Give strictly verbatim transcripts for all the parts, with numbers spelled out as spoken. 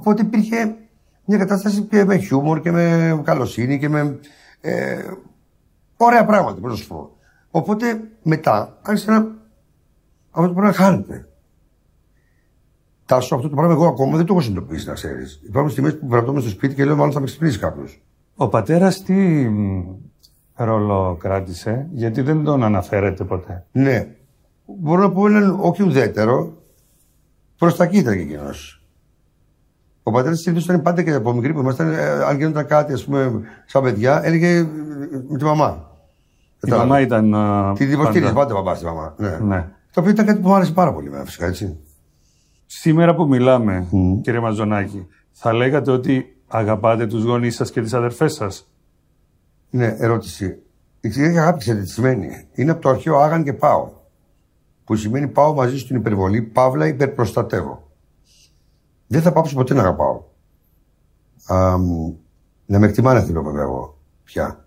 Οπότε υπήρχε μια κατάσταση και με χιούμορ και με καλοσύνη και με ε, ωραία πράγματα, πώς να σου πω. Οπότε μετά άρχισε να. Αυτό το πράγμα χάνεται. Τάσο, αυτό το πράγμα εγώ ακόμα δεν το έχω συνειδητοποιήσει, να ξέρεις. Υπάρχουν στιγμές που βραχνόμαι στο σπίτι και λέω: μάλλον θα με ξυπνήσει κάποιος. Ο πατέρας τι ρόλο κράτησε, γιατί δεν τον αναφέρεται ποτέ? Ναι. Μπορώ να πω έναν όχι ουδέτερο, προς τα κοίτα και εκείνος. Ο πατέρας συνήθως ήταν πάντα και από μικρή που ήμασταν, αν γίνονταν κάτι, ας πούμε, σαν παιδιά, έλεγε με τη μαμά. Η μαμά ήταν. Την υποστήριζε πάντα ο παπάς τη μαμά. Ναι. Ναι. Το οποίο ήταν κάτι που μου άρεσε πάρα πολύ, φυσικά, έτσι. Σήμερα που μιλάμε, mm. κύριε Μαζονάκη, θα λέγατε ότι αγαπάτε τους γονείς σας και τις αδερφές σας? Ναι, ερώτηση. Η αγάπη, ξέρετε τι σημαίνει? Είναι από το αρχαίο άγαν και πάω. Που σημαίνει πάω μαζί στην υπερβολή, παύλα υπερπροστατεύω. Δεν θα πάψω ποτέ να αγαπάω. Α, να με εκτιμάνε θέλω βέβαια εγώ πια.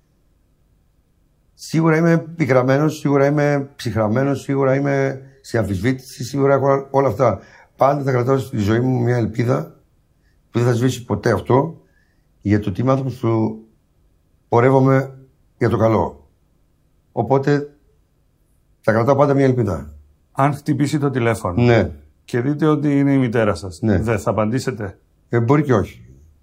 Σίγουρα είμαι πικραμένος, σίγουρα είμαι ψυχραμένος, σίγουρα είμαι σε αμφισβήτηση, σίγουρα έχω όλα αυτά. Πάντα θα κρατάω στη ζωή μου μια ελπίδα που δεν θα σβήσει ποτέ αυτό, για το ότι είμαι άνθρωπος που πορεύομαι για το καλό. Οπότε θα κρατάω πάντα μια ελπίδα. Αν χτυπήσει το τηλέφωνο, ναι, και δείτε ότι είναι η μητέρα σας, ναι, δεν θα απαντήσετε? Ε, μπορεί και όχι.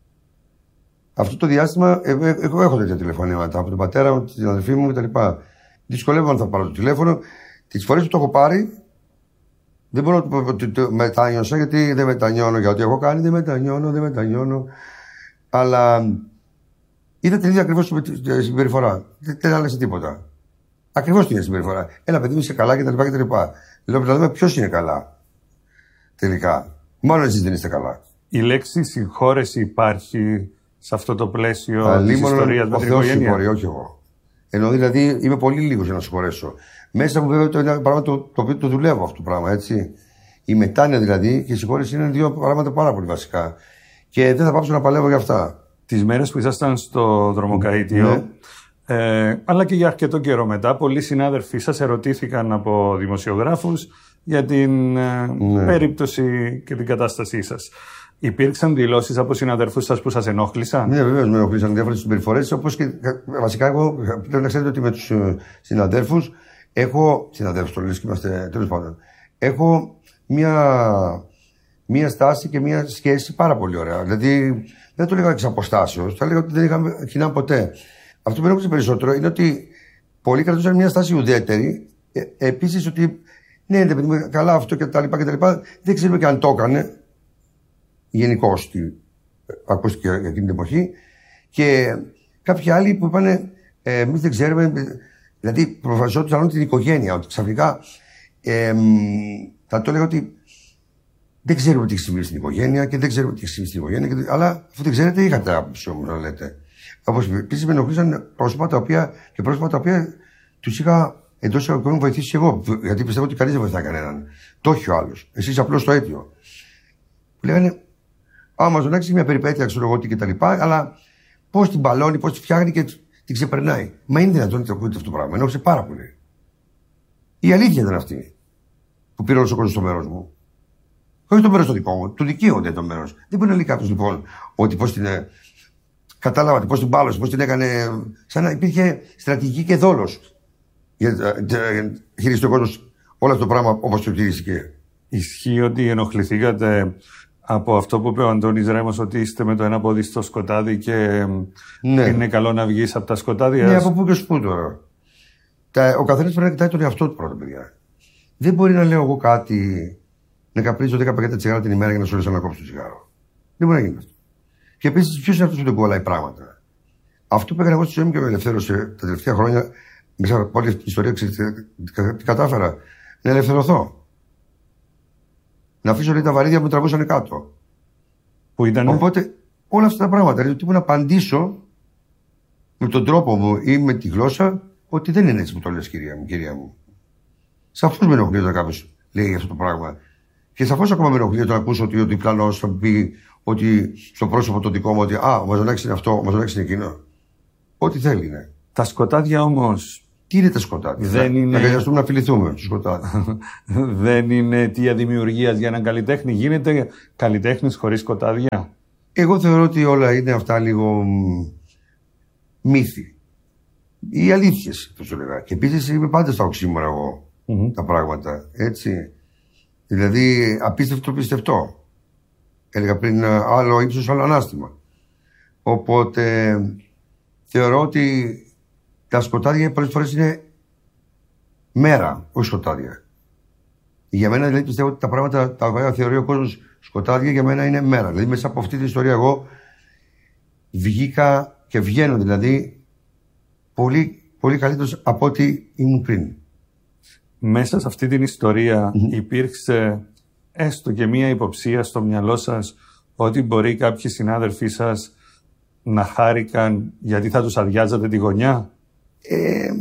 Αυτό το διάστημα εγώ ε, ε, έχω τέτοια τηλεφωνήματα από τον πατέρα μου, την αδελφή μου κτλ. Δυσκολεύομαι να θα πάρω το τηλέφωνο. Τις φορές που το έχω πάρει, δεν μπορώ να το πω ότι το μετάνιωσα, γιατί δεν μετανιώνω για ό,τι έχω κάνει, δεν μετανιώνω, δεν μετανιώνω. Αλλά είδα την ίδια ακριβώς συμπεριφορά. Δεν, δεν άλλαξε τίποτα. Ακριβώς την ίδια συμπεριφορά. Ένα παιδί μου είσαι καλά κτλ. Λέω να δούμε ποιος είναι καλά. Τελικά. Μόνο εσείς δεν είστε καλά. Η λέξη συγχώρεση υπάρχει σε αυτό το πλαίσιο της ιστορίας με την οικογένεια? Συγχωρεί, όχι εγώ. Ενώ δηλαδή είμαι πολύ λίγος για να συγχωρέσω. Μέσα μου βέβαια το είναι πράγμα το, το οποίο το δουλεύω αυτό το πράγμα, έτσι. Η μετάνοια δηλαδή και η συγχώρεση είναι δύο πράγματα πάρα πολύ βασικά. Και δεν θα πάψω να παλεύω για αυτά. Τις μέρες που ήσασταν στο δρομοκαΐτιο, ναι, ε, αλλά και για αρκετό καιρό μετά, πολλοί συνάδελφοί σας ερωτήθηκαν από δημοσιογράφους για την ε, ναι. περίπτωση και την κατάστασή σας. Υπήρξαν δηλώσεις από συναδελφούς σας που σας ενόχλησαν? Ναι, βεβαίως με ενόχλησαν διάφορες συμπεριφορές. Όπως και βασικά, εγώ πρέπει να ξέρετε ότι με τους συναδέλφους έχω. Συναδέλφους, το λες και είμαστε τέλος πάντων. Έχω μια, μια στάση και μια σχέση πάρα πολύ ωραία. Δηλαδή, δεν το λέγα εξ αποστάσεως, θα λέγα ότι δεν είχαμε κοινά ποτέ. Αυτό που με ενόχλησε περισσότερο είναι ότι πολλοί κρατούσαν μια στάση ουδέτερη. Ε, Επίσης, ότι ναι, δεν παιδί, καλά αυτό και τα λοιπά και τα λοιπά. Δεν ξέρουμε και αν το έκανε. Γενικώς τι ακούστηκε για εκείνη την εποχή. Και κάποιοι άλλοι που είπαν, ε, εμείς δεν ξέρουμε. Δηλαδή, προφασιζόντουσαν την οικογένεια. Ότι ξαφνικά ε, θα το έλεγα ότι δεν ξέρουμε τι έχει συμβεί στην οικογένεια και δεν ξέρουμε τι έχει συμβεί στην οικογένεια. Και, αλλά αφού δεν ξέρετε, είχατε άποψη όμως να λέτε. Όπως επίσης με ενοχλήσαν πρόσωπα τα οποία, και πρόσωπα τα οποία τους είχα εντός εισαγωγικών βοηθήσει εγώ. Γιατί πιστεύω ότι κανείς δεν βοηθάει κανέναν. Το έχει ο άλλος. Εσείς απλώς το αίτιο. Που λέγανε, α, Μαζονάκη έχει μια περιπέτεια, ξέρω εγώ τι κτλ. Αλλά πώς την μπαλώνει, πώς τη φτιάχνει και την ξεπερνάει. Μα είναι δυνατόν να το ακούτε αυτό το πράγμα? Ενόχλησε πάρα πολύ. Η αλήθεια ήταν αυτή που πήρε όλο ο κόσμος στο μέρος μου. Όχι το μέρος το δικό μου, του δικαίονται το μέρος. Δεν μπορεί να λέει κάποιος λοιπόν ότι πώς την. Κατάλαβατε πώς την μπάλωσε, πώς την έκανε. Σαν να υπήρχε στρατηγική και δόλος. Χειριστεί ο κόσμος όλο αυτό το πράγμα όπως το χειρίστηκε. Ισχύει ότι ενοχληθήκατε από αυτό που είπε ο Αντώνης Ρέμος, ότι είστε με το ένα πόδι στο σκοτάδι και ναι, είναι καλό να βγεις από τα σκοτάδια? Ναι, από πού και σπού τώρα. Ο καθένας πρέπει να κοιτάει τον εαυτό του πρώτα, παιδιά. Δεν μπορεί να λέω εγώ κάτι, να καπνίζω δέκα πακέτα τσιγάρα την ημέρα για να σου λες να κόψω το τσιγάρο. Δεν μπορεί να γίνει αυτό. Και επίσης, ποιος είναι αυτός που δεν κολλάει πράγματα? Αυτό που έκανα εγώ στη ζωή μου και με ελευθέρωσε τα τελευταία χρόνια, μέσα από όλη αυτή την ιστορία, τι κατάφερα? Να ελευθερωθώ. Να αφήσω λέει, τα βαρύδια που με τραβούσαν κάτω. Που ήταν. Οπότε όλα αυτά τα πράγματα. Δηλαδή, τύπου να απαντήσω με τον τρόπο μου ή με τη γλώσσα ότι δεν είναι έτσι που το λες, κυρία μου. Κυρία μου. Σαφώς με ενοχλεί όταν κάποιος λέει αυτό το πράγμα. Και σαφώς ακόμα με ενοχλεί όταν ακούσω ότι ο διπλανός θα πει ότι στο πρόσωπο το δικό μου ότι α, ο Μαζονάκης είναι αυτό, ο Μαζονάκης είναι εκείνο. Ό,τι θέλει είναι. Τα σκοτάδια όμως Τι είναι τα σκοτάδια? Δεν να, είναι... να αγκαλιαστούμε να φιληθούμε του σκοτάδια. Δεν είναι αιτία δημιουργίας για έναν καλλιτέχνη? Γίνεται καλλιτέχνης χωρίς σκοτάδια? Εγώ θεωρώ ότι όλα είναι αυτά λίγο μύθοι. Οι αλήθειες, θα σου λέγα. Και επίσης είμαι πάντα στα οξύμορα εγώ mm-hmm. τα πράγματα. Έτσι. Δηλαδή, απίστευτο πιστευτό. Έλεγα πριν, άλλο ύψος, άλλο ανάστημα. Οπότε θεωρώ ότι τα σκοτάδια πολλές φορές είναι μέρα, όχι σκοτάδια. Για μένα δηλαδή πιστεύω ότι τα πράγματα τα οποία θεωρεί ο κόσμος σκοτάδια για μένα είναι μέρα. Δηλαδή μέσα από αυτή την ιστορία εγώ βγήκα και βγαίνω δηλαδή πολύ, πολύ καλύτερος από ό,τι ήμουν πριν. Μέσα σε αυτή την ιστορία mm-hmm. υπήρξε έστω και μία υποψία στο μυαλό σας ότι μπορεί κάποιοι συνάδελφοί σας να χάρηκαν γιατί θα τους αδειάζατε τη γωνιά? Ε,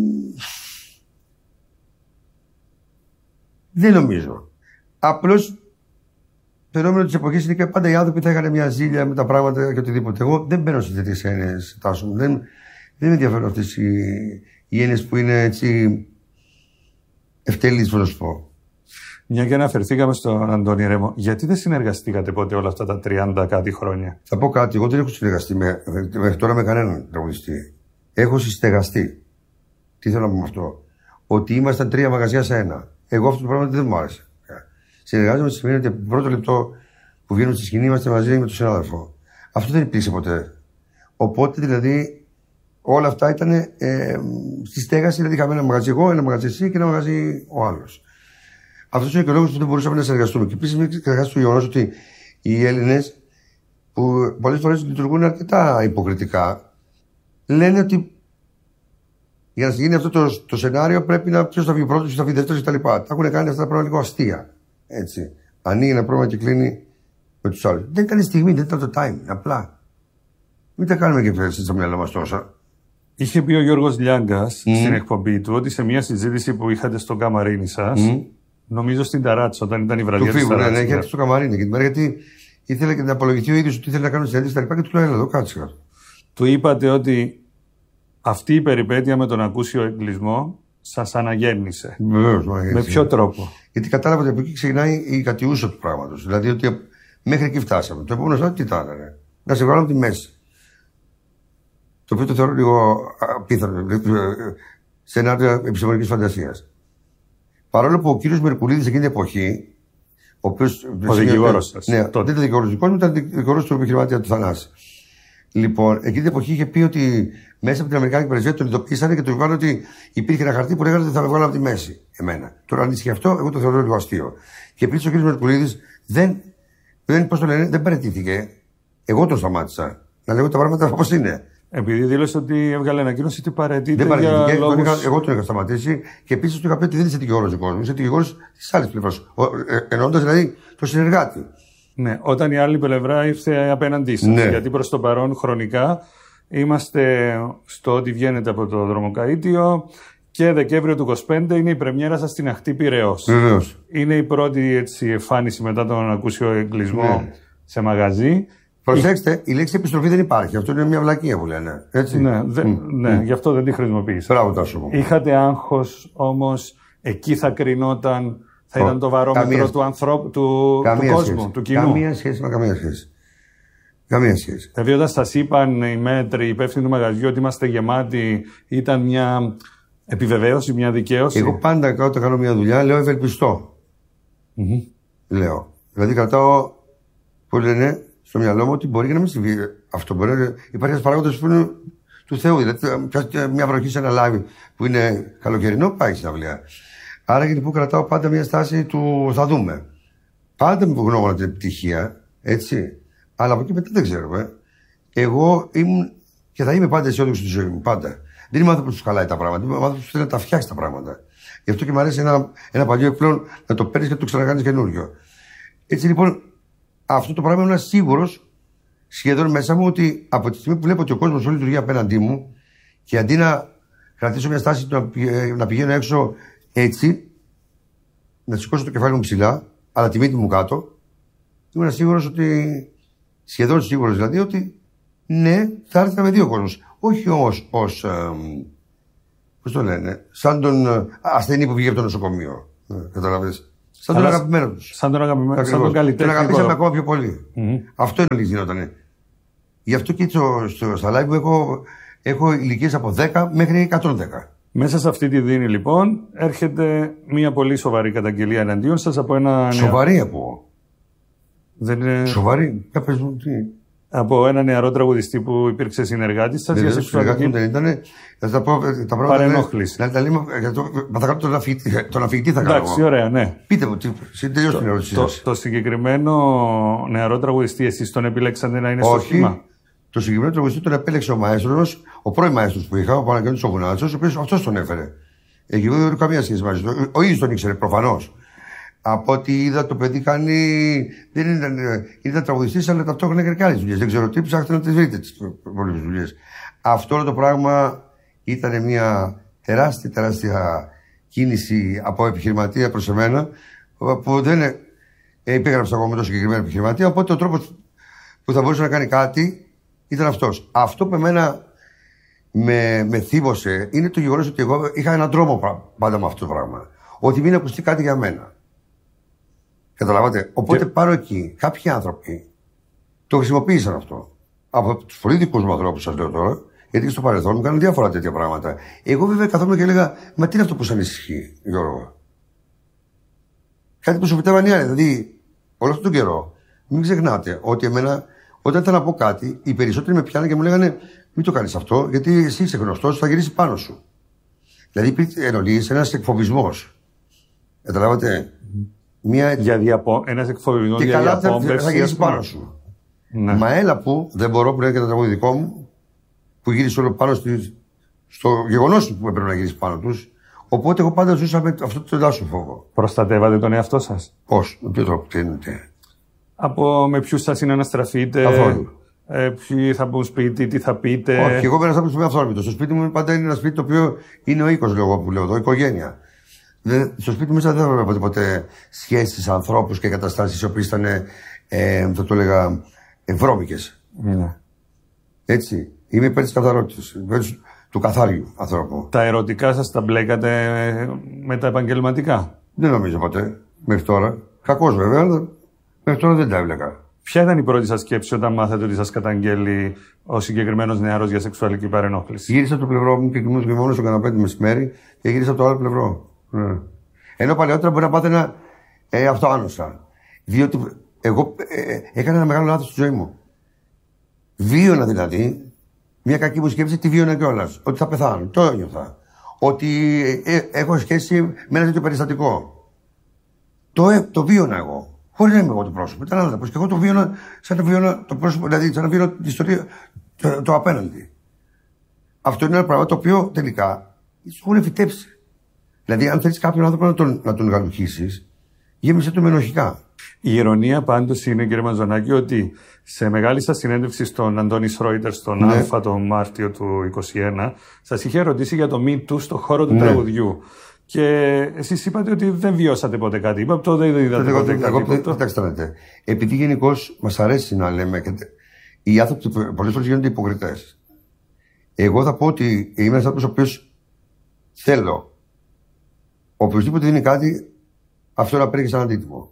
δεν νομίζω. Απλώς το φαινόμενο της εποχής είναι και πάντα οι άνθρωποι θα είχαν μια ζήλια με τα πράγματα και οτιδήποτε. Εγώ δεν μπαίνω σε τέτοιες έννοιες, Τάσο μου. Δεν, δεν με ενδιαφέρουν αυτές οι, οι έννοιες που είναι έτσι ευτελείς, να σου πω. Μια και αναφερθήκαμε στον Αντώνη Ρέμο, γιατί δεν συνεργαστήκατε ποτέ όλα αυτά τα τριάντα κάτι χρόνια? Θα πω κάτι. Εγώ δεν έχω συνεργαστεί με, μέχρι τώρα με κανέναν τραγουδιστή. Έχω συστεγαστεί. Τι θέλω να πω με αυτό? Ότι ήμασταν τρία μαγαζιά σε ένα. Εγώ αυτό το πράγμα δεν μου άρεσε. Συνεργάζομαι σημαίνει ότι από το πρώτο λεπτό που βγαίνουμε στη σκηνή είμαστε μαζί με τον συνάδελφο. Αυτό δεν υπήρξε ποτέ. Οπότε δηλαδή όλα αυτά ήταν ε, στη στέγαση. Δηλαδή είχαμε ένα μαγαζί εγώ, ένα μαγαζί εσύ και ένα μαγαζί ο άλλος. Αυτό είναι και ο λόγος που δεν μπορούσαμε να συνεργαστούμε. Και επίσης, μην ξεχάσει το γεγονός ότι οι Έλληνες, που πολλές φορές λειτουργούν αρκετά υποκριτικά, λένε ότι για να γίνει αυτό το, το σενάριο πρέπει να ποιος θα βγει πρώτος, ποιος θα βγει δεύτερος κτλ. Τα έχουν κάνει αυτά τα πράγματα λίγο αστεία. Έτσι. Ανοίγει ένα πρόβλημα και κλείνει με τους άλλους. Δεν ήταν η στιγμή, δεν ήταν το time. Απλά. Μην τα κάνουμε και φέρεσαι στο μυαλό μας τόσα. Είχε πει ο Γιώργος Λιάγκας mm. στην εκπομπή του ότι σε μια συζήτηση που είχατε στο καμαρίνι σας, mm. νομίζω στην Ταράτσα, όταν ήταν η βραδιά της Ταράτσα. Ναι, ναι, είχε έρθει στο καμαρίνι και την μέρα γιατί ήθελε και να απολογηθεί ο ίδιος ότι ήθελε να κάνω συνέντευξη κτλ. Και του λέω: έλα εδώ, κάτσε κάτω. Του είπατε ότι αυτή η περιπέτεια με τον ακούσιο εγκλισμό σας αναγέννησε. Βεβαίως, μου αναγέννησε. Με ποιο τρόπο? Γιατί κατάλαβα ότι από εκεί ξεκινάει η κατιούσα του πράγματος. Δηλαδή ότι μέχρι εκεί φτάσαμε. Το επόμενο στάδιο τι ήταν, ρε? Να σε βγάλω από τη μέση. Το οποίο το θεωρώ λίγο απίθανο. Σενάριο επιστημονικής φαντασίας. Παρόλο που ο κύριος Μερκουλίδης εκείνη την εποχή, ο οποίος. Ο δικηγόρος σας. Ναι, τότε. Δεν ήταν δικηγόρος δικός μου, ήταν δικηγόρος του επιχειρηματία του Θανάση. Λοιπόν, εκείνη την εποχή είχε πει ότι μέσα από την Αμερικάνικη πρεσβεία τον ειδοποίησαν και του είπαν ότι υπήρχε ένα χαρτί που λέγανε ότι θα με βγάλω από τη μέση. Εμένα. Τώρα, αν ισχύει αυτό, εγώ το θεωρώ λίγο αστείο. Και επίσης ο κ. Μερκουλίδης δεν, δεν, πώς το λένε, δεν παραιτήθηκε. Εγώ τον σταμάτησα. Να λέγω τα πράγματα όπως είναι. Επειδή δήλωσε ότι έβγαλε ανακοίνωση ότι παραιτείται. Δεν παραιτήθηκε. Λόγους... Είχα, εγώ τον είχα σταματήσει και επίσης του είχα πει ότι δεν είσαι δικηγόρος δικό μου. Είσαι δικηγόρος τη άλλη πλευρά. Εννοώντας δηλαδή το συνεργάτη. Ναι, όταν η άλλη πλευρά ήρθε απέναντί σας. Ναι. Γιατί προς το παρόν χρονικά είμαστε στο ότι βγαίνετε από το Δρομοκαΐτιο και Δεκέμβριο του είκοσι πέντε είναι η πρεμιέρα σας στην Αχτή Πειραιώς. Βεβαίως. Είναι η πρώτη έτσι, εμφάνιση μετά τον ακούσιο εγκλισμό ναι. σε μαγαζί. Προσέξτε, η λέξη επιστροφή δεν υπάρχει. Αυτό είναι μια βλακεία που λένε. Έτσι. Ναι, δε, mm. ναι mm. γι' αυτό δεν τη χρησιμοποίησα. Μπράβο, Τάσο μου. Είχατε άγχος όμως, εκεί θα κρινόταν. Θα ήταν το βαρόμετρο καμία... του, ανθρώπου, του, του κόσμου, σχέση. του κοινού. Καμία σχέση με καμία σχέση. Καμία σχέση. Δηλαδή, όταν σας είπαν οι μέτροι, οι υπεύθυνοι του μαγαζιού ότι είμαστε γεμάτοι, ήταν μια επιβεβαίωση, μια δικαίωση? Εγώ πάντα όταν κάνω μια δουλειά λέω ευελπιστώ. Mm-hmm. Λέω. Δηλαδή, κρατάω, που λένε, στο μυαλό μου ότι μπορεί και να μην συμβεί αυτό. Μπορεί, υπάρχει ένα παράγοντα που είναι του Θεού. Δηλαδή, μια βροχή σε ένα λάβι που είναι καλοκαιρινό, πάει στην αυλία. Άρα και που κρατάω πάντα μια στάση του θα δούμε. Πάντα με γνώμονα την επιτυχία, έτσι. Αλλά από εκεί μετά δεν ξέρω. Ε. Εγώ ήμουν και θα είμαι πάντα αισιόδοξο στη ζωή μου. Πάντα. Δεν είμαι άνθρωπο που του χαλάει τα πράγματα. Είμαι άνθρωπο που θέλει να τα φτιάξει τα πράγματα. Γι' αυτό και μου αρέσει ένα, ένα παλιό επιπλέον να το παίρνει και να το ξανακάνει καινούριο. Έτσι λοιπόν, αυτό το πράγμα ήμουν σίγουρο σχεδόν μέσα μου ότι από τη στιγμή που βλέπω ότι ο κόσμο όλη λειτουργεί απέναντί μου και αντί να κρατήσω μια στάση να πηγαίνω έξω. Έτσι, να σηκώσω το κεφάλι μου ψηλά, αλλά τη μύτη μου κάτω, ήμουν σίγουρος ότι, σχεδόν σίγουρος δηλαδή, ότι ναι, θα έρθει να με δει ο κόσμος. Όχι όμως ως ε, Πώς το λένε, σαν τον ασθενή που βγήκε από το νοσοκομείο. Καταλαβαίνεις. Σαν τον αγαπημένο του. Σαν τον αγαπημένο, σαν τον καλλιτέχνη. Τον αγαπήσαμε ακόμα πιο πολύ. Mm-hmm. Αυτό είναι γινότανε. Γι' αυτό και στο, στο, στα live μου έχω, έχω ηλικίες από δέκα μέχρι εκατόν δέκα. Μέσα σε αυτή τη δίνη, λοιπόν, έρχεται μια πολύ σοβαρή καταγγελία εναντίον σας από ένα. Σοβαρή από. Δεν είναι... Σοβαρή. Κάπως μου τι. Από ένα νεαρό τραγουδιστή που υπήρξε συνεργάτης σας για σεξουαλική. Δεν ήταν. Θα τα πω τα πράγματα. Παρενόχληση. Να τα λέμε. Μα θα κάνω τον αφηγητή. Τον αφηγητή θα κάνω. Εντάξει, ωραία, ναι. Πείτε μου, τελειώστε την ερώτησή σας. Το συγκεκριμένο νεαρό τραγουδιστή, εσείς τον επιλέξατε να είναι στο σχήμα? Το συγκεκριμένο τραγουδιστή τον επέλεξε ο μαέστρος, ο πρώην μαέστρος που είχα, ο Παναγιώτης ο Βουνάτσος, ο οποίος αυτός τον έφερε. Εκεί δεν έχω καμία σχέση μαζί του. Ο ίδιος τον ήξερε προφανώς. Από ό,τι είδα το παιδί κάνει. Δεν ήταν, ήταν τραγουδιστής, αλλά ταυτόχρονα έκανε και άλλες δουλειές. Δεν ξέρω τι, ψάχτε να τις βρείτε τις πολλές δουλειές. Αυτό το πράγμα ήταν μια τεράστια, τεράστια κίνηση από επιχειρηματία προς εμένα, που δεν υπέγραψα εγώ με το συγκεκριμένο επιχειρηματία. Οπότε ο τρόπος που θα μπορούσε να κάνει κάτι ήταν αυτός. Αυτό που εμένα με, με θύμωσε είναι το γεγονός ότι εγώ είχα έναν τρόμο πάντα με αυτό το πράγμα. Ότι μην ακουστεί κάτι για μένα. Καταλάβατε. Οπότε και... πάρω εκεί κάποιοι άνθρωποι το χρησιμοποίησαν αυτό. Από τους πολύ δικούς μου ανθρώπους, σας λέω τώρα, γιατί και στο παρελθόν μου κάνουν διάφορα τέτοια πράγματα. Εγώ βέβαια καθόμουν και έλεγα, μα τι είναι αυτό που σας ανησυχεί, Γιώργο? Κάτι που σου φυτεύαν οι άλλοι. Δηλαδή, όλο αυτόν τον καιρό, μην ξεχνάτε ότι εμένα, όταν ήταν να πω κάτι, οι περισσότεροι με πιάνανε και μου λέγανε, μην το κάνεις αυτό, γιατί εσύ είσαι γνωστός, θα γυρίσει πάνω σου. Δηλαδή, υπήρχε εννοείς ένας εκφοβισμός. Καταλάβατε. Mm. Μια... Για διαπο... ένας εκφοβισμός και για καλά διαπόμπευση. Θα γυρίσει πάνω σου. Ναι. Μα έλα που δεν μπορώ, που λέει και το τραγούδι δικό μου, που γύρισε όλο πάνω στη... στο γεγονός που έπρεπε να γυρίσει πάνω τους. Οπότε εγώ πάντα ζούσα με αυτό το δάσο φόβο. Προστατεύατε τον εαυτό σας? Πώς, με ποιο τρόπο, τι εννοείται? Από με ποιους θα συναναστραφείτε, ε, ποιοι θα μπουν σπίτι, τι θα πείτε? Όχι, εγώ πέρασα από το αυθόρμητο. Στο σπίτι μου πάντα είναι ένα σπίτι το οποίο είναι ο οίκος, λέω εγώ που λέω εδώ, οικογένεια. Δεν, στο σπίτι μου μέσα δεν έβλεπα ποτέ σχέσεις, ανθρώπους και καταστάσεις οι οποίες ήταν, ε, θα το έλεγα, βρώμικες. Ναι. Έτσι. Είμαι υπέρ της καθαρότητας, υπέρ του καθάριου ανθρώπου. Τα ερωτικά σας τα μπλέκατε με τα επαγγελματικά? Δεν νομίζω ποτέ, μέχρι τώρα. Κακώς βέβαια, αλλά μέχρι τώρα δεν τα έβλεκα. Ποια ήταν η πρώτη σας σκέψη όταν μάθατε ότι σας καταγγέλει ο συγκεκριμένος νεαρός για σεξουαλική παρενόχληση? Γύρισα από το πλευρό μου και κοιμόμουν μόνο στο καναπέ το μεσημέρι και γύρισα από το άλλο πλευρό. Ναι. Ενώ παλαιότερα μπορεί να πάθαινα ε, αυτοάνωσα. Διότι εγώ ε, ε, έκανα ένα μεγάλο λάθος στη ζωή μου. Βίωνα δηλαδή μια κακή μου σκέψη, τη βίωνα κιόλας. Ότι θα πεθάνω. Το ένιωθα. Ότι ε, ε, έχω σχέση με ένα τέτοιο περιστατικό. Το, ε, το βίωνα εγώ. Χωρίς να είμαι εγώ το πρόσωπο. Ήταν άλλο. Και εγώ το βίωνα σαν να βίωνα το πρόσωπο, δηλαδή σαν να βίωνα την ιστορία το, το απέναντι. Αυτό είναι ένα πράγμα το οποίο τελικά σου έχουν φυτέψει. Δηλαδή, αν θέλεις κάποιον άνθρωπο να τον, να τον γαλουχίσεις, γέμισε το με ενοχικά. Η ηρωνία πάντως είναι, κύριε Μαζονάκη, ότι σε μεγάλη σας συνέντευξη στον Αντώνη Σρόιτερ στον ναι. Α τον Μάρτιο του είκοσι ένα, σας είχε ρωτήσει για το Me Too στον χώρο του ναι. τραγουδιού. Και εσείς είπατε ότι δεν βιώσατε ποτέ κάτι. Είπα αυτό δεν είδατε ποτέ κάτι. Κοιτάξτε να δείτε. Επειδή γενικώς μας αρέσει να λέμε, οι άνθρωποι πολλές φορές γίνονται υποκριτές. Εγώ θα πω ότι είμαι ένας άνθρωπος ο οποίος θέλω. Οποιοςδήποτε δίνει κάτι, αυτό να παίρνει σαν αντίτιμο.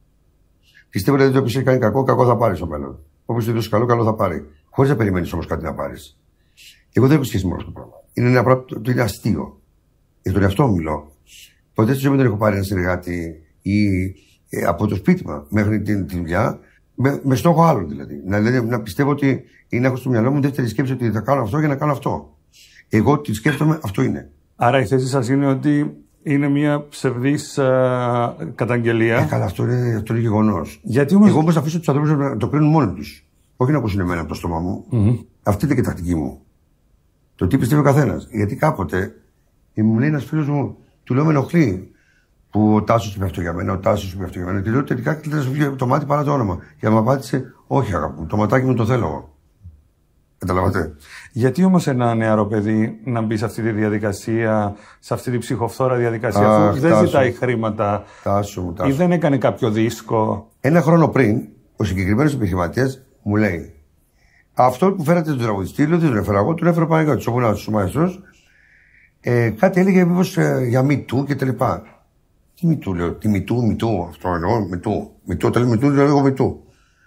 Πιστεύω δηλαδή ότι όποιος έχει κάνει κακό, κακό θα πάρει στο μέλλον. Όποιος του δώσει καλό, καλό θα πάρει. Χωρίς να περιμένεις όμως κάτι να πάρεις. Εγώ δεν έχω σχέση με αυτό το πράγμα. Είναι ένα πράγμα το είναι αστείο. Για τον εαυτό μου μιλώ. Ποτέ στη ζωή μου δεν έχω πάρει ένα συνεργάτη ή ε, από το σπίτι μου μέχρι την, την δουλειά, με, με στόχο άλλον δηλαδή. Να, δηλαδή. να πιστεύω ότι ή να έχω στο μυαλό μου δεύτερη σκέψη ότι θα κάνω αυτό για να κάνω αυτό. Εγώ τι σκέφτομαι, αυτό είναι. Άρα η θέση σας είναι ότι είναι μια ψευδής α, καταγγελία. Ε, καλά, αυτό είναι, αυτό είναι γεγονός. Γιατί όμως... Εγώ όμως θα αφήσω τους ανθρώπους να το κρίνουν μόνοι τους. Όχι να ακούσουν εμένα από το στόμα μου. Mm-hmm. Αυτή είναι και η τακτική μου. Το τι πιστεύει ο καθένας. Γιατί κάποτε μου λέει ένας φίλος μου, του λέω με ενοχλεί που ο Τάσος είπε αυτό για μένα, ο Τάσος είπε αυτό για μένα. Και λέω τελικά κλείνει να σου βγει το μάτι παρά το όνομα. Και μου απάντησε, όχι αγάπη μου, το ματάκι μου το θέλω εγώ. Καταλαβαίνετε. Γιατί όμως ένα νεαρό παιδί να μπει σε αυτή τη διαδικασία, σε αυτή τη ψυχοφθόρα διαδικασία, Αχ, αφού δεν τάσου, ζητάει χρήματα τάσου, τάσου. ή δεν έκανε κάποιο δίσκο? Ένα χρόνο πριν, ο συγκεκριμένος επιχειρηματίας μου λέει, αυτό που φέρατε τον τραγουδιστή, λέω δεν τον έφερα εγώ, τον έφερα Παναγιώτης, ο Βουνάτσος, ο μαέστρος. Ε, κάτι έλεγε μήπως ε, για μητού και τα λοιπά. Τι μητού, λέω. Τι μητού, μητού. Αυτό εννοώ, μητού. Μητού, όταν λέω μητού, λέω εγώ μητού.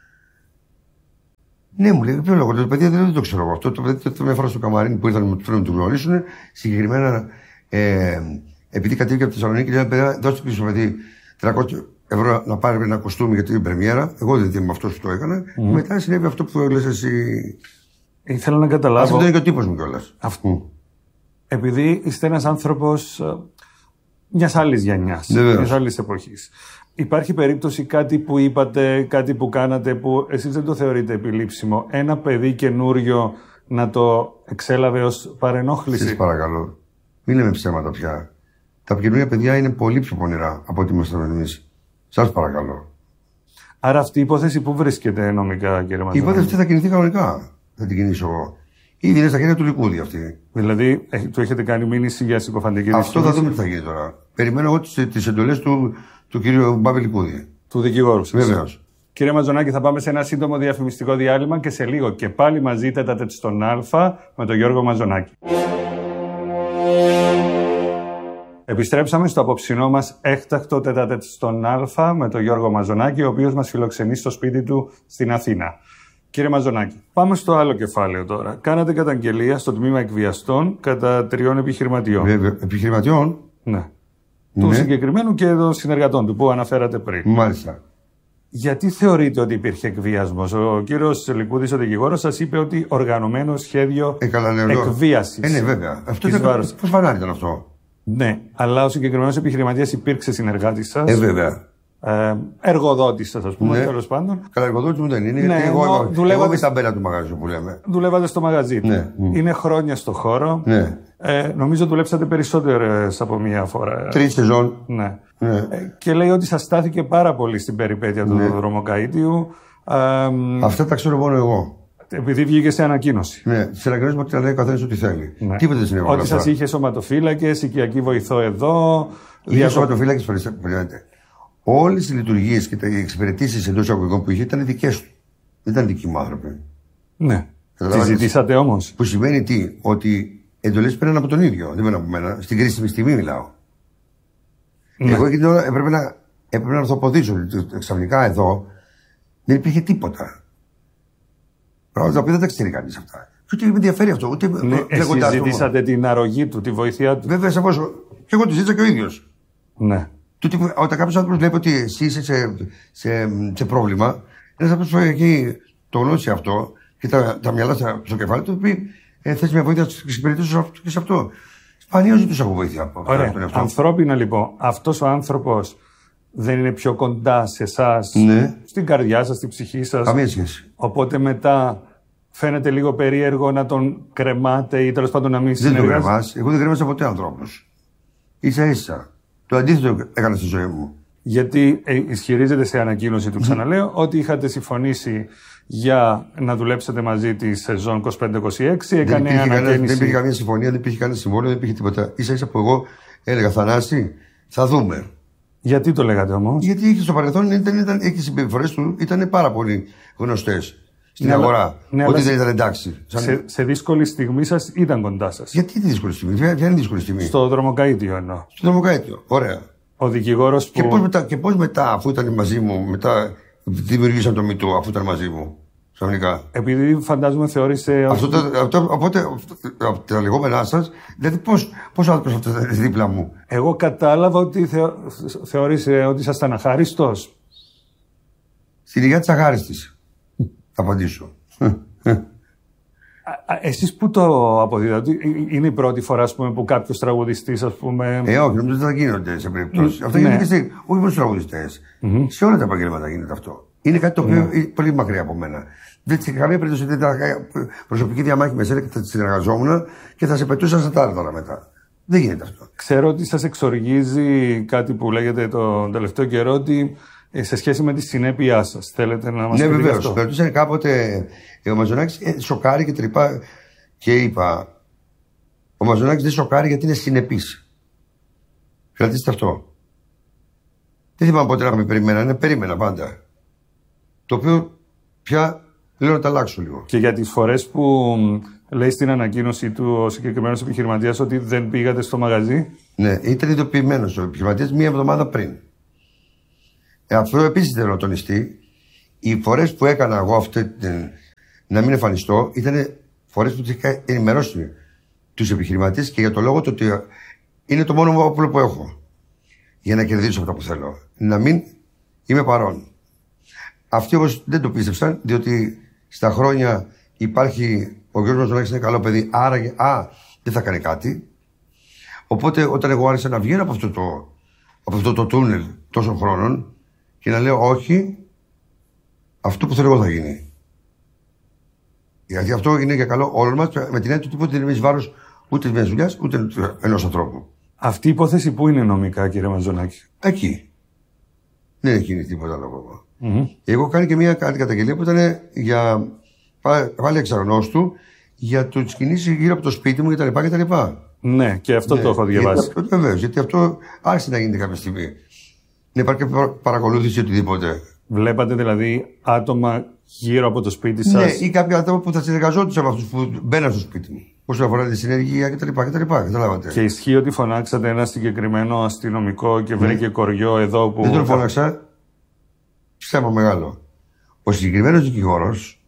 Ναι, μου λέει, ποιο λόγο. Το παιδί δεν το ξέρω εγώ. Αυτό το παιδί το μια φορά στο καμαρίνι που ήρθαν να του γνωρίσουν, συγκεκριμένα ε, επειδή κατέβηκε από τη Θεσσαλονίκη, λέει, παιδιά, δώστε πίσω παιδί τριακόσια ευρώ να πάρει ένα κοστούμι για την πρεμιέρα. Εγώ δεν είμαι αυτό που το έκανα. Mm. Μετά συνέβη αυτό που λες εσύ. Ήθελα να καταλάβω. Αυτό είναι και ο τύπος μου κιόλας. Αυτό. Mm. Επειδή είστε ένας άνθρωπος μιας άλλης γενιάς, μιας άλλης εποχής. Υπάρχει περίπτωση κάτι που είπατε, κάτι που κάνατε που εσείς δεν το θεωρείτε επιλήψιμο. Ένα παιδί καινούριο να το εξέλαβε ως παρενόχληση. Σας παρακαλώ. Μην λέμε ψέματα πια. Τα καινούργια παιδιά είναι πολύ πιο πονηρά από ό,τι ήμασταν εμείς. Σας παρακαλώ. Άρα αυτή η υπόθεση πού βρίσκεται νομικά, κύριε Μαζονάκη? Η υπόθεση αυτή θα κινηθεί κανονικά. Θα την κινήσω εγώ. Ήδη είναι στα χέρια του Λικούδη αυτή. Δηλαδή, του έχετε κάνει μήνυση για συκοφαντική δυσφήμιση? Αυτό θα δούμε τι θα γίνει τώρα. Περιμένω εγώ τις εντολές του, του κύριου Μπάμπη Λικούδη. Του δικηγόρου σας. Βεβαίως. Κύριε Μαζονάκη, θα πάμε σε ένα σύντομο διαφημιστικό διάλειμμα και σε λίγο και πάλι μαζί τέτα-τέτ στον Α με τον Γιώργο Μαζονάκη. Επιστρέψαμε στο απόψινό μας έκτακτο τέτα-τέτ στον Α με τον Γιώργο Μαζονάκη, ο οποίος μας φιλοξενεί στο σπίτι του στην Αθήνα. Κύριε Μαζονάκη, πάμε στο άλλο κεφάλαιο τώρα. Κάνατε καταγγελία στο τμήμα εκβιαστών κατά τριών επιχειρηματιών. Βέβαια, επιχειρηματιών. Ναι. Του ναι. συγκεκριμένου και των συνεργατών του που αναφέρατε πριν. Μάλιστα. Γιατί θεωρείτε ότι υπήρχε εκβιασμός? Ο κύριος Λικούδης, ο δικηγόρος, σας είπε ότι οργανωμένο σχέδιο ε, εκβίασης. Ε, ναι, βέβαια. Αυτό ήταν. Πώς φανάρι ήταν αυτό? Ναι, αλλά ο συγκεκριμένος επιχειρηματίας υπήρξε συνεργάτης σας. Ε, βέβαια. Ε, εργοδότης σας, ας πούμε, ναι. τέλος πάντων. Καλά, εργοδότης μου δεν είναι, ναι, γιατί εγώ, εγώ, δουλεύατε... εγώ με τα μπέλα του μαγαζιού που λέμε. Δουλεύατε στο μαγαζί του. Ναι. Είναι χρόνια στο χώρο. Ναι. Ε, νομίζω δουλέψατε περισσότερες από μία φορά. Τρεις σεζόν. Ναι. Ναι. Ε, και λέει ότι σας στάθηκε πάρα πολύ στην περιπέτεια του ναι. δρομοκαΐτιου. Ε, Αυτά τα ξέρω μόνο εγώ. Επειδή βγήκε σε ανακοίνωση. Ναι, σε ανακοίνωση μου ότι λέει ο καθένας ό,τι θέλει. Ναι. Τίποτα δεν συνέβη. Ότι σας είχε σωματοφύλακες, οικιακή βοηθό εδώ. Είχε διακο... σωματοφύλακες, περιμένετε. Όλες οι λειτουργίες και οι εξυπηρετήσεις εντός εισαγωγικών που είχε ήταν δικές του. Δεν ήταν δικοί μου άνθρωποι. Ναι. Τι ζητήσατε όμως? Που σημαίνει τι? Ότι εντολές πέραν από τον ίδιο. Δεν πέραν από μένα. Στην κρίσιμη στιγμή μιλάω. Ναι. Εγώ εκείνη την ώρα έπρεπε να, έπρεπε να ορθοποδήσω. Ξαφνικά εδώ δεν υπήρχε τίποτα. Πράγματα τα οποία δεν τα ξέρει κανείς αυτά. Και ούτε με ενδιαφέρει αυτό. Ούτε ναι, εσείς ζητήσατε την αρρωγή του, τη βοήθειά του. Βέβαια, σαφώς. Και εγώ τη ζήτησα και ο ίδιος. Ναι. Τούτη, όταν κάποιος άνθρωπος βλέπει ότι εσύ είσαι σε, σε, σε πρόβλημα, ένας άνθρωπος που έχει το γνώσει αυτό και τα, τα μυαλά στο κεφάλι του, πει ε, θες μια βοήθεια στις εξυπηρετήσεις και σε αυτό. Σπανίως ζητούσα από βοήθεια από αυτό. Ανθρώπινα λοιπόν, αυτός ο άνθρωπος δεν είναι πιο κοντά σε εσάς, ναι. στην καρδιά σας, στην ψυχή σας? Καμία σχέση. Οπότε μετά φαίνεται λίγο περίεργο να τον κρεμάτε ή τέλος πάντων να μην συνεργάζεται. Δεν τον κρεμάς. Εγώ δεν κρέμασα ποτέ ανθρώπους. Ίσα ίσα. Το αντίθετο έκανα στη ζωή μου. Γιατί ε, ισχυρίζεται σε ανακοίνωση του, ξαναλέω, ότι είχατε συμφωνήσει για να δουλέψετε μαζί τη σεζόν είκοσι πέντε είκοσι έξι. Έκανε δεν, ανακαίνιση... δεν υπήρχε καμία συμφωνία, δεν υπήρχε κανένα συμβόλαιο, δεν υπήρχε τίποτα. Ίσα ίσα που εγώ έλεγα Θανάση, θα δούμε. Γιατί το λέγατε όμως? Γιατί είχε στο παρελθόν, ήταν, ήταν, οι συμπεριφορές του ήταν πάρα πολύ γνωστές στην ναι, αγορά. Ναι, ότι δεν ήταν εντάξει. Σαν... Σε, σε δύσκολη στιγμή σας ήταν κοντά σας. Γιατί τη δύσκολη στιγμή, ποια είναι η δύσκολη στιγμή? Στο δρομοκαΐτιο εννοώ. Στο δρομοκαΐτιο, ωραία. Ο δικηγόρος που... Και πώς μετά, και πώς μετά, αφού ήταν μαζί μου, μετά δημιουργήσαν το μητού, αφού ήταν μαζί μου, ξαφνικά. Επειδή φαντάζομαι θεώρησε... Αυτό, το, αυτό, οπότε, από τα λεγόμενά σας, δηλαδή πώς, πώς ο άνθρωπος αυτό ήταν δίπλα μου? Εγώ κατάλαβα ότι θεω, θεώρησε ότι ήσασταν αχάριστος. Στην υγεία της αχάριστης, θα απαντήσω. Εσείς που το αποδίδατε, είναι η πρώτη φορά ας πούμε, που κάποιος τραγουδιστής, ας πούμε... Ε, όχι, νομίζω ότι θα γίνονται σε περιπτώσεις. Mm, αυτό γίνεται ναι. και όχι μόνο στους τραγουδιστές. Mm-hmm. Σε όλα τα επαγγέλματα γίνεται αυτό. Είναι κάτι το οποίο mm. είναι πολύ μακριά από μένα. Δεν σε καμία περίπτωση δεν ήταν προσωπική διαμάχη με εσένα και θα συνεργαζόμουν και θα σε πετούσα στα τάρταρα μετά. Δεν γίνεται αυτό. Ξέρω ότι σας εξοργίζει κάτι που λέγεται τον τελευταίο καιρό ότι σε σχέση με τη συνέπειά σας. Θέλετε να μας ναι, πείτε βεβαίως. αυτό? Ναι, βεβαίως. Κάποτε ο Μαζονάκης ε, σοκάρει και τρυπά και είπα ο Μαζονάκης δεν σοκάρει γιατί είναι συνεπής. Κρατήστε αυτό. Δεν θυμάμαι πότε να με περιμένανε, περίμενα πάντα. Το οποίο πια Λέω να τα αλλάξω λίγο. Και για τις φορές που λέει στην ανακοίνωση του ο συγκεκριμένος επιχειρηματίας ότι δεν πήγατε στο μαγαζί. Ναι, ήταν ειδοποιημένος ο επιχειρηματίας μία εβδομάδα πριν. Ε, αυτό επίσης θέλω να τονιστεί. Οι φορές που έκανα εγώ αυτή την, να μην εμφανιστώ ήταν φορές που τους είχα ενημερώσει τους επιχειρηματίες και για το λόγο το ότι είναι το μόνο όπλο που έχω για να κερδίσω αυτό που θέλω. Να μην είμαι παρόν. Αυτοί όμως δεν το πίστεψαν, διότι στα χρόνια υπάρχει ο Γιώργος Μαζονάκης είναι καλό παιδί, άρα α, δεν θα κάνει κάτι. Οπότε όταν εγώ άρχισα να βγαίνω από αυτό το, από αυτό το τούνελ τόσων χρόνων και να λέω όχι, αυτό που θέλω εγώ θα γίνει. Γιατί αυτό είναι για καλό όλων μας, με την έννοια του τίποτα δεν είναι βάρος ούτε μιας δουλειάς ούτε ενός ανθρώπου. Αυτή η υπόθεση πού είναι νομικά, κύριε Μαζονάκη? Εκεί. Δεν έχει γίνει τίποτα άλλο. Mm-hmm. Εγώ κάνω και μια καταγγελία που ήταν για πάλι εξαρρωνός για τις κινήσεις γύρω από το σπίτι μου κτλ. Ναι, και αυτό ναι, το έχω διαβάσει. Βεβαίως, γιατί αυτό άρχισε να γίνεται κάποια στιγμή. Να υπάρχει παρακολούθηση οτιδήποτε. Βλέπατε δηλαδή άτομα γύρω από το σπίτι σας? Ναι, ή κάποια άτομα που θα συνεργαζόντουσαν με αυτούς που μπαίναν στο σπίτι μου. Όσον αφορά τη συνεργεία κτλ. Καταλάβατε. Και ισχύει ότι φωνάξατε ένα συγκεκριμένο αστυνομικό και βρήκε ναι. κοριό εδώ που. Δεν τον φώναξα. Ψέμα μεγάλο. Ο συγκεκριμένος δικηγόρος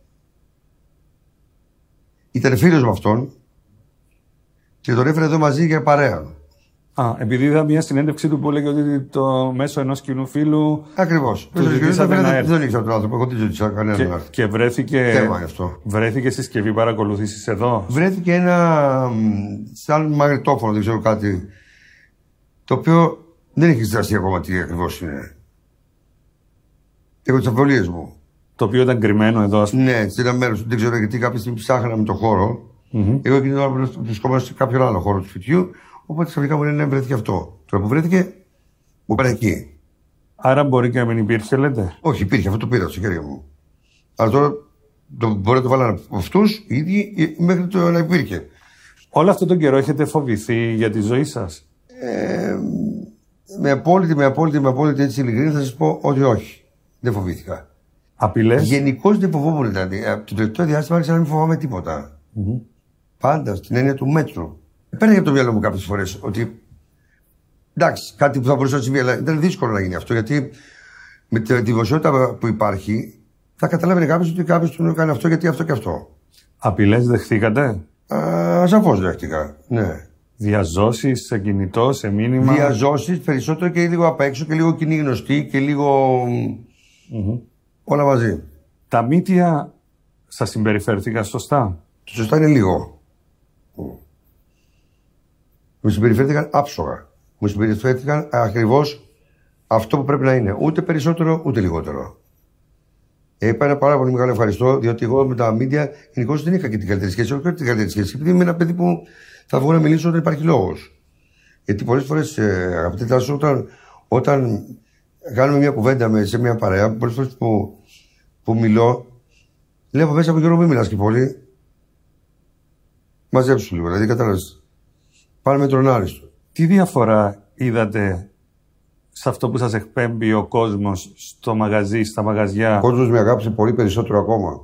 ήταν φίλος με αυτόν και τον έφερε εδώ μαζί για παρέα. Α, επειδή είδα μια συνέντευξη του που έλεγε ότι το μέσω ενός κοινού φίλου. Ακριβώς. Του ζητήσατε να έρθει. Δεν ήξερα τον άνθρωπο, εγώ δεν ζήτησα κανέναν και, να έρθει. Και βρέθηκε. Θέμα είναι αυτό. Βρέθηκε συσκευή παρακολούθησης εδώ. Βρέθηκε ένα σαν μαγνητόφωνο, δεν ξέρω κάτι. Το οποίο δεν έχει εξεταστεί ακόμα τι ακριβώς είναι. Έχω τις αμφιβολίες μου. Το οποίο ήταν κρυμμένο εδώ, ας πούμε. Ναι, σε ένα μέρος. Δεν ξέρω γιατί κάποια στιγμή ψάχναμε το χώρο. Mm-hmm. Εγώ εκείνη την ώρα βρισκόμαστε σε κάποιο άλλο χώρο του σπιτιού. Οπότε ξαφνικά μου λένε βρέθηκε αυτό. Τώρα που βρέθηκε, μου πάνε εκεί. Άρα μπορεί και να μην υπήρχε, λέτε? Όχι, υπήρχε, αυτό το πήρα στο χέρι μου. Αλλά τώρα το, μπορεί να το βάλανε αυτούς οι ίδιοι μέχρι το να υπήρχε. Όλο αυτόν τον καιρό έχετε φοβηθεί για τη ζωή σας? Ε, με απόλυτη, με απόλυτη, με απόλυτη έτσι ειλικρίνη θα σας πω ότι όχι. Δεν φοβήθηκα. Απειλές? Γενικώς δεν φοβόμουν δηλαδή. Το τελευταίο διάστημα άρχισα να μην φοβάμαι τίποτα. Mm-hmm. Πάντα στην έννοια του μέτρου. Παίρνει από το μυαλό μου κάποιες φορές ότι εντάξει, κάτι που θα μπορούσε να συμβεί, αλλά ήταν δύσκολο να γίνει αυτό γιατί με τη δημοσιότητα που υπάρχει θα καταλάβαινε κάποιος ότι κάποιος του έκανε αυτό γιατί αυτό και αυτό. Απειλές δεχθήκατε? Σαφώς δέχτηκα, ναι. Διαζώσεις σε κινητό, σε μήνυμα? Διαζώσεις περισσότερο και λίγο απ' έξω και λίγο κοινή γνωστή και λίγο. Mm-hmm. Όλα μαζί. Τα μύτια σας συμπεριφέρθηκαν σωστά? Το σωστά είναι λίγο. Μου συμπεριφέρθηκαν άψογα. Μου συμπεριφέρθηκαν ακριβώς αυτό που πρέπει να είναι. Ούτε περισσότερο, ούτε λιγότερο. Είπα ένα πάρα πολύ μεγάλο ευχαριστώ, διότι εγώ με τα media γενικώς δεν είχα και την καλύτερη σχέση. Όχι την καλύτερη σχέση. Επειδή είμαι ένα παιδί που θα βγω να μιλήσω όταν υπάρχει λόγος. Γιατί πολλές φορές, αγαπητέ Τάσο, όταν, όταν κάνουμε μια κουβέντα σε μια παρέα, πολλές φορές που, που μιλώ, λέω από μέσα από Γιώργο, μην μιλάς και πολύ. Μαζέψου λίγο, δηλαδή κατάλαβες. Πάνε με τον άριστο. Τι διαφορά είδατε σε αυτό που σας εκπέμπει ο κόσμος στο μαγαζί, στα μαγαζιά? Ο κόσμος με αγάπησε πολύ περισσότερο ακόμα.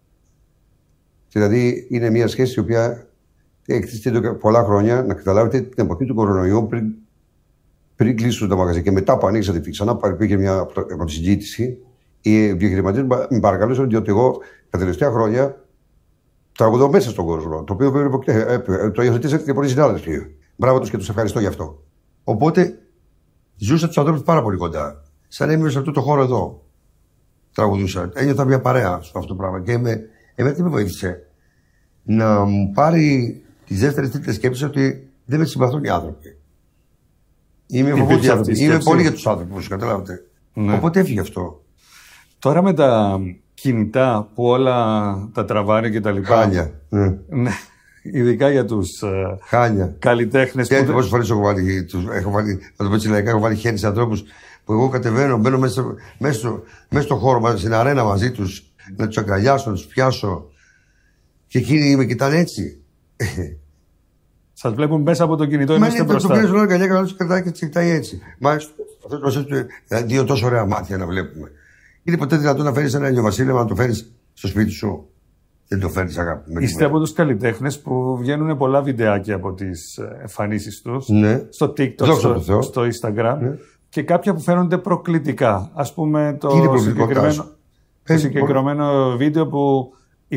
Δηλαδή είναι μια σχέση η οποία έχει εδώ πολλά χρόνια. Να καταλάβετε την εποχή του κορονοϊού πριν, πριν κλείσουν τα μαγαζιά και μετά που ανοίξατε και ξανά υπήρχε μια από τη συζήτηση. Οι επιχειρηματίες με παρακαλούσαν διότι εγώ τα τελευταία χρόνια τραγουδώ μέσα στον κόσμο. Το οποίο το υιοθετήσατε και πολλοί συνάδελφοι. Μπράβο τους και τους ευχαριστώ γι' αυτό. Οπότε ζούσα τους ανθρώπους πάρα πολύ κοντά. Σαν έμεινε σε αυτό το χώρο εδώ. Τραγουδούσα. Ένιωθα μια παρέα σε αυτό το πράγμα. Και με, εμένα τι με βοήθησε? Να μου πάρει τις δεύτερες τρίτες σκέψεις ότι δεν με συμπαθούν οι άνθρωποι. Είμαι, Είμαι πολύ για τους άνθρωπους, καταλάβετε. Ναι. Οπότε έφυγε αυτό. Τώρα με τα κινητά που όλα τα τραβάνε και τα λοιπά. Χάλια. Ναι. Ναι. Ειδικά για τους Χάλια. καλλιτέχνες. Και πόσες φορές έχω βάλει, έχω βάλει, να το πω έτσι λαϊκά, έχω βάλει χέρι σε ανθρώπους που εγώ κατεβαίνω, μπαίνω μέσα, μέσα, στο, μέσα στο χώρο, στην αρένα μαζί τους, να τους αγκαλιάσω, να τους πιάσω. Και εκείνοι με κοιτάνε έτσι. Σας βλέπουν μέσα από το κινητό, είμαστε μπροστά. Μα είναι το πιέζουν αγκαλιά και να τους κρατάει και τους κοιτάει έτσι. Μα αυτό το δύο τόσο ωραία μάτια να βλέπουμε. Είναι ποτέ δυνατόν να φέρεις ένα ηλιοβασίλεμα, να το φέρεις στο σπίτι σου, δεν το φέρνεις αγάπη. Είστε από τους καλλιτέχνες που βγαίνουν πολλά βιντεάκια από τις εμφανίσεις τους, ναι. στο TikTok, στο, στο Instagram, ναι. και κάποια που φαίνονται προκλητικά. Ας πούμε το συγκεκριμένο, το συγκεκριμένο βίντεο που